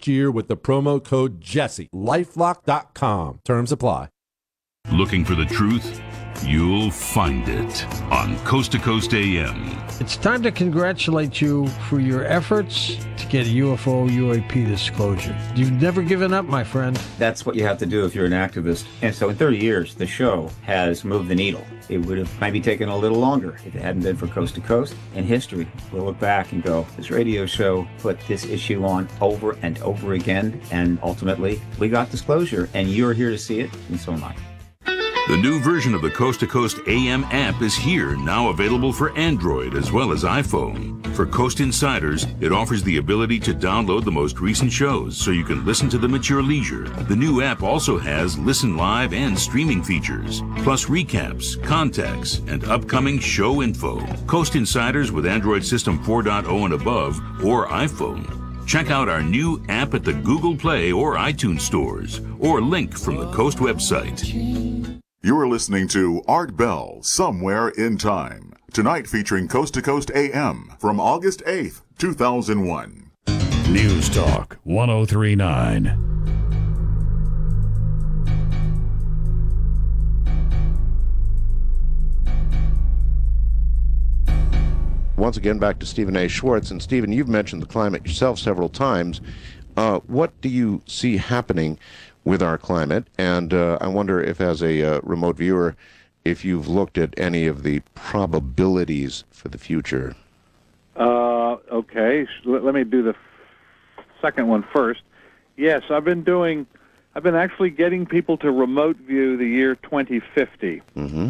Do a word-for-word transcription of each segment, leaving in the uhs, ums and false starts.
first year with the promo code Jesse. lifelock dot com. Terms apply. Looking for the truth? You'll find it on Coast to Coast A M. It's time to congratulate you for your efforts to get U F O U A P disclosure. You've never given up, my friend. That's what you have to do if you're an activist. And so in thirty years, the show has moved the needle. It would have maybe taken a little longer if it hadn't been for Coast to Coast. In history, we'll look back and go, this radio show put this issue on over and over again, and ultimately, we got disclosure, and you're here to see it, and so am I. The new version of the Coast to Coast A M app is here, now available for Android as well as iPhone. For Coast Insiders, it offers the ability to download the most recent shows so you can listen to them at your leisure. The new app also has listen live and streaming features, plus recaps, contacts, and upcoming show info. Coast Insiders with Android System four point oh and above or iPhone. Check out our new app at the Google Play or iTunes stores, or link from the Coast website. You're listening to Art Bell, Somewhere in Time. Tonight featuring Coast to Coast A M from August eighth, two thousand one. News Talk one oh three point nine. Once again, back to Stephen A. Schwartz. And Stephen, you've mentioned the climate yourself several times. Uh, what do you see happening with our climate? And uh, I wonder if, as a uh, remote viewer, if you've looked at any of the probabilities for the future. Uh, okay, let, let me do the second one first. Yes, I've been doing, I've been actually getting people to remote view the year twenty fifty. Mm-hmm.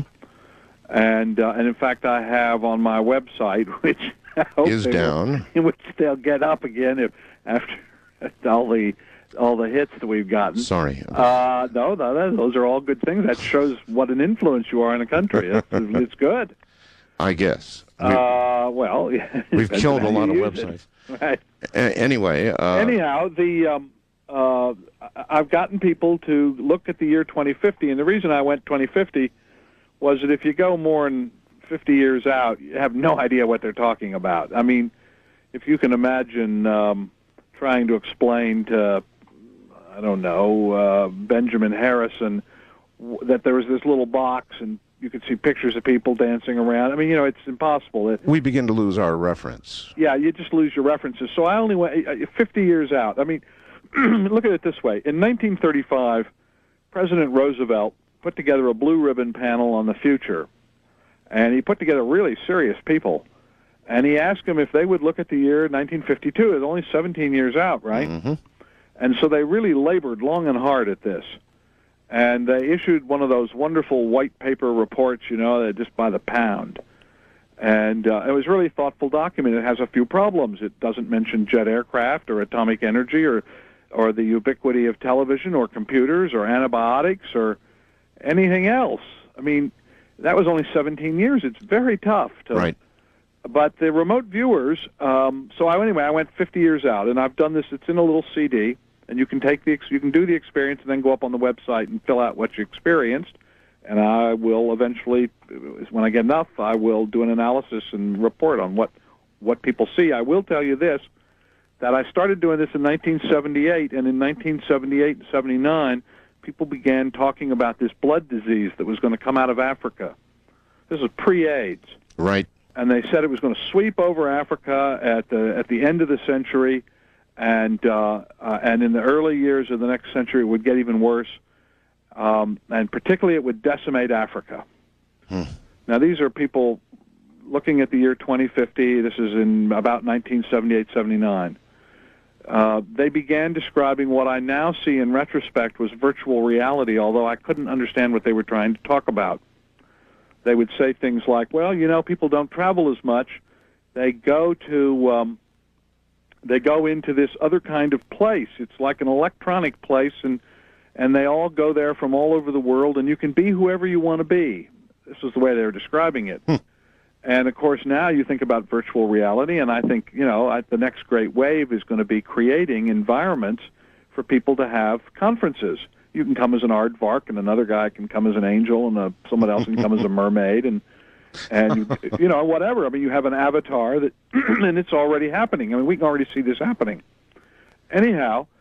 And, uh, and in fact, I have on my website, which I hope is down, will, in which they'll get up again if after all the all the hits that we've gotten. Sorry. Uh, no, no, that, those are all good things. That shows what an influence you are in a country. It's, it's good. I guess. We, uh, well, we've killed a lot of websites. It. Right. A- anyway. Uh, Anyhow, the um, uh, I've gotten people to look at the year twenty fifty, and the reason I went twenty fifty was that if you go more than fifty years out, you have no idea what they're talking about. I mean, if you can imagine um, trying to explain to, I don't know, uh, Benjamin Harrison, w- that there was this little box and you could see pictures of people dancing around. I mean, you know, it's impossible. It, we begin to lose our reference. Yeah, you just lose your references. So I only went uh, fifty years out. I mean, look at it this way. In nineteen thirty-five, President Roosevelt put together a blue ribbon panel on the future, and he put together really serious people. And he asked them if they would look at the year nineteen fifty-two. It's only seventeen years out, right? Mm-hmm. And so they really labored long and hard at this. And they issued one of those wonderful white paper reports, you know, that just by the pound. And uh, it was a really thoughtful document. It has a few problems. It doesn't mention jet aircraft or atomic energy or, or the ubiquity of television or computers or antibiotics or anything else. I mean, that was only seventeen years. It's very tough to... Right. But the remote viewers, um, so I, anyway, I went fifty years out, and I've done this. It's in a little C D, and you can take the, you can do the experience, and then go up on the website and fill out what you experienced. And I will eventually, when I get enough, I will do an analysis and report on what what people see. I will tell you this: that I started doing this in nineteen seventy-eight, and in nineteen seventy-eight and seventy-nine, people began talking about this blood disease that was going to come out of Africa. This was pre-AIDS. Right. And they said it was going to sweep over Africa at the at the end of the century, and uh, uh, and in the early years of the next century, it would get even worse, um, and particularly it would decimate Africa. Hmm. Now, these are people looking at the year twenty fifty. This is in about nineteen seventy-eight, seventy-nine. Uh, they began describing what I now see in retrospect was virtual reality, although I couldn't understand what they were trying to talk about. They would say things like, well, you know, people don't travel as much. They go to, um, they go into this other kind of place. It's like an electronic place, and and they all go there from all over the world, and you can be whoever you want to be. This is the way they were describing it. Hmm. And, of course, now you think about virtual reality, and I think, you know, I, the next great wave is going to be creating environments for people to have conferences. You can come as an aardvark, and another guy can come as an angel, and a, someone else can come as a mermaid, and and you, you know, whatever. I mean, you have an avatar that, and it's already happening. I mean, we can already see this happening. Anyhow,